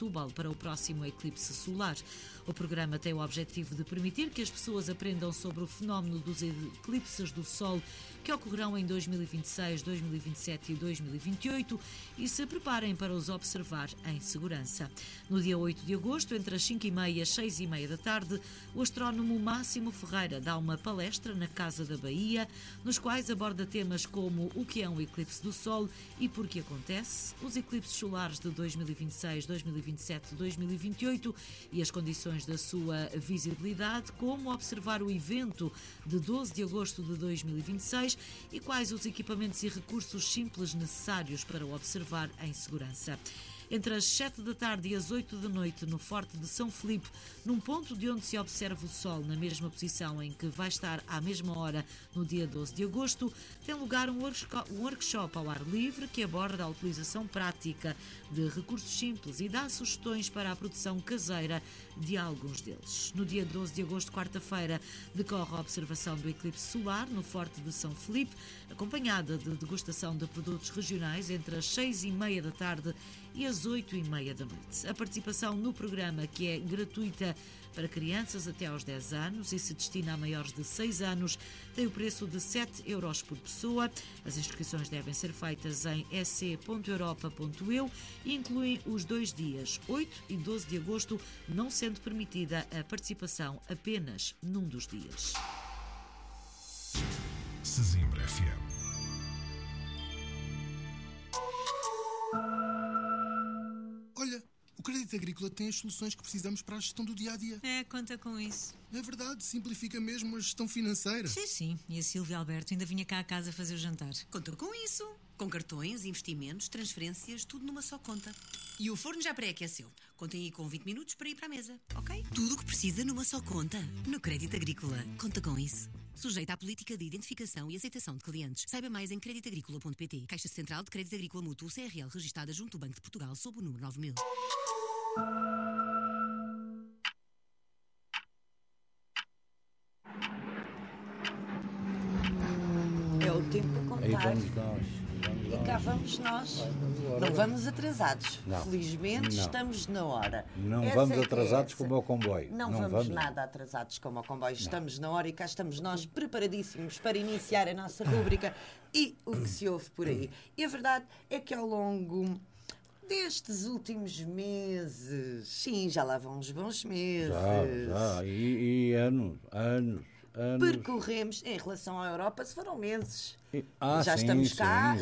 Setúbal para o próximo eclipse solar. O programa tem o objetivo de permitir que as pessoas aprendam sobre o fenómeno dos eclipses do Sol que ocorrerão em 2026, 2027 e 2028 e se preparem para os observar em segurança. No dia 8 de agosto, entre as 5h30 e as 6h30 da tarde, o astrónomo Máximo Ferreira dá uma palestra na Casa da Bahia, nos quais aborda temas como o que é um eclipse do Sol e por que acontece, os eclipses solares de 2026, 2027 e 2028 e as condições da sua visibilidade, como observar o evento de 12 de agosto de 2026 e quais os equipamentos e recursos simples necessários para o observar em segurança. Entre as 7 da tarde e as 8 da noite, no Forte de São Filipe, num ponto de onde se observa o Sol na mesma posição em que vai estar à mesma hora no dia 12 de agosto, tem lugar um workshop ao ar livre que aborda a utilização prática de recursos simples e dá sugestões para a produção caseira de alguns deles. No dia 12 de agosto, quarta-feira, decorre a observação do eclipse solar no Forte de São Filipe, acompanhada de degustação de produtos regionais entre as 6h30 da tarde e às 8h30 da noite. A participação no programa, que é gratuita para crianças até aos 10 anos e se destina a maiores de 6 anos, tem o preço de 7€ por pessoa. As inscrições devem ser feitas em ec.europa.eu e incluem os 2 dias, 8 e 12 de agosto, não sendo permitida a participação apenas num dos dias. Sesimbra FM. Olha, o Crédito Agrícola tem as soluções que precisamos para a gestão do dia-a-dia. Conta com isso. É verdade, simplifica mesmo a gestão financeira. Sim. E a Silvia Alberto ainda vinha cá a casa fazer o jantar. Conta com isso. Com cartões, investimentos, transferências, tudo numa só conta. E o forno já pré-aqueceu. Contem aí com 20 minutos para ir para a mesa, ok? Tudo o que precisa numa só conta. No Crédito Agrícola. Conta com isso. Sujeita à política de identificação e aceitação de clientes. Saiba mais em creditagricola.pt. Caixa Central de Crédito Agrícola Mútuo CRL, registada junto ao Banco de Portugal, sob o número 9000. É o tempo a contar. Aí vamos nós. E cá vamos nós. Não vamos atrasados. Não. Felizmente Não. estamos na hora. Não Essa vamos é que é atrasados essa. como ao comboio. Não vamos nada atrasados como ao comboio. Estamos na hora e cá estamos nós preparadíssimos para iniciar a nossa rúbrica e o que se ouve por aí. E a verdade é que ao longo destes últimos meses, sim, já lá vão uns bons meses. Já. E anos. Percorremos, em relação à Europa, se foram meses. Já Estamos cá,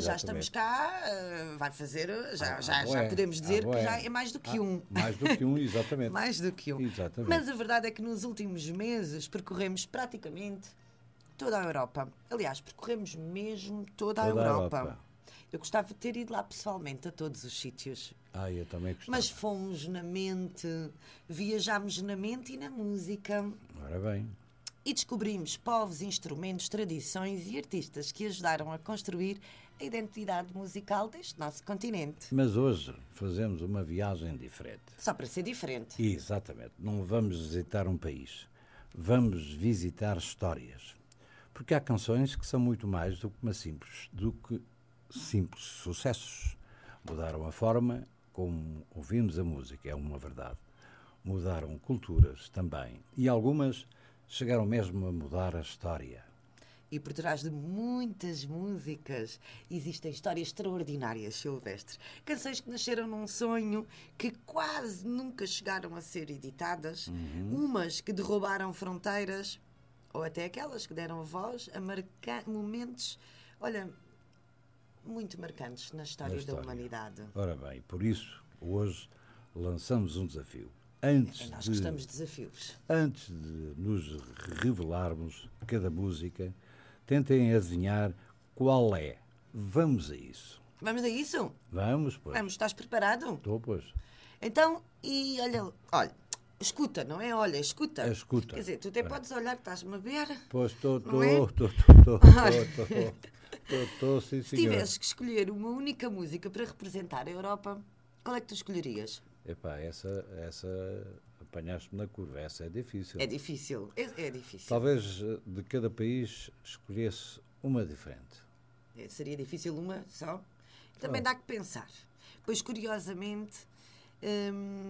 vai fazer, já podemos dizer que já é mais do que um. Mais do que um, exatamente. Mais do que um. Exatamente. Mas a verdade é que nos últimos meses percorremos praticamente toda a Europa. Aliás, percorremos mesmo toda a Europa. Eu gostava de ter ido lá pessoalmente a todos os sítios. Eu também gostava. Mas fomos na mente, viajámos na mente e na música. Ora bem. E descobrimos povos, instrumentos, tradições e artistas que ajudaram a construir a identidade musical deste nosso continente. Mas hoje fazemos uma viagem diferente. Só para ser diferente. Exatamente. Não vamos visitar um país. Vamos visitar histórias. Porque há canções que são muito mais do que simples sucessos. Mudaram a forma como ouvimos a música, é uma verdade. Mudaram culturas também. E algumas chegaram mesmo a mudar a história. E por trás de muitas músicas existem histórias extraordinárias, Silvestre. Canções que nasceram num sonho, que quase nunca chegaram a ser editadas, umas que derrubaram fronteiras, ou até aquelas que deram voz a momentos, muito marcantes na história da humanidade. Ora bem, por isso, hoje lançamos um desafio. Nós gostamos de desafios. Antes de nos revelarmos cada música, tentem adivinhar qual é. Vamos a isso. Vamos a isso? Vamos, pois. Vamos, estás preparado? Estou, pois. Então, e olha, escuta, não é? Olha, escuta. Escuta. Quer dizer, tu até podes olhar, estás-me a ver. Pois, estou, sim, senhor. Se tivesses que escolher uma única música para representar a Europa, qual é que tu escolherias? Epá, essa apanhaste-me na curva, essa é difícil. É difícil, é difícil. Talvez de cada país escolhesse uma diferente. Seria difícil uma só? Também dá que pensar. Pois, curiosamente,